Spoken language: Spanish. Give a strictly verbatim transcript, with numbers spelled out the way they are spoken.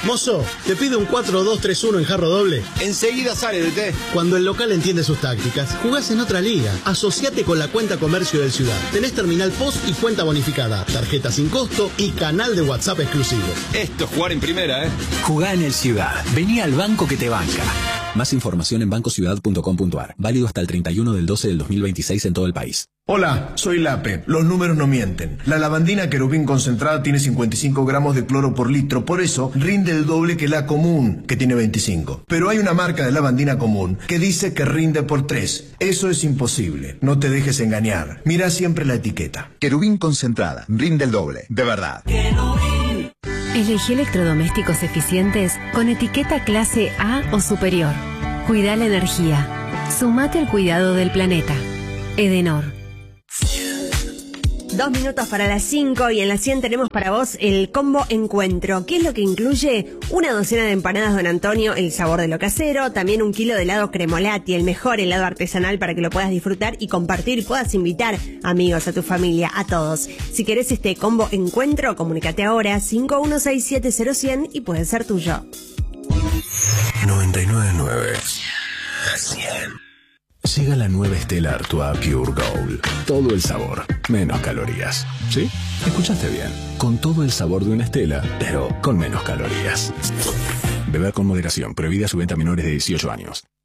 Mozo, ¿te pide un cuatro dos tres uno en jarro doble? Enseguida sale, D T. Cuando el local entiende sus tácticas, jugás en otra liga. Asociate con la cuenta comercio del Ciudad. Tenés terminal post y cuenta bonificada, tarjeta sin costo y canal de WhatsApp exclusivo. Esto es jugar en primera, ¿eh? Jugá en el Ciudad. Vení al banco que te banca. Más información en banco ciudad punto com punto a r. Válido hasta el treinta y uno del doce del dos mil veintiséis en todo el país. Hola, soy Lape. Los números no mienten. La lavandina Querubín concentrada tiene cincuenta y cinco gramos de cloro por litro, por eso rinde el doble que la común, que tiene veinticinco. Pero hay una marca de lavandina común que dice que rinde por tres. Eso es imposible. No te dejes engañar. Mira siempre la etiqueta. Querubín concentrada. Rinde el doble. De verdad. Querubín. Elegí electrodomésticos eficientes con etiqueta clase A o superior. Cuida la energía. Sumate al cuidado del planeta. Edenor. Dos minutos para las cinco y en las cien tenemos para vos el combo encuentro. ¿Qué es lo que incluye? Una docena de empanadas Don Antonio, el sabor de lo casero, también un kilo de helado Cremolati, el mejor helado artesanal para que lo puedas disfrutar y compartir, puedas invitar amigos, a tu familia, a todos. Si querés este combo encuentro, comunícate ahora cinco uno seis siete cero cien y puede ser tuyo. noventa y nueve punto nueve. cien. Llega la nueva Stella Artois Pure Gold. Todo el sabor, menos calorías. ¿Sí? Escuchaste bien. Con todo el sabor de una Stella, pero con menos calorías. Beber con moderación. Prohibida su venta a menores de dieciocho años.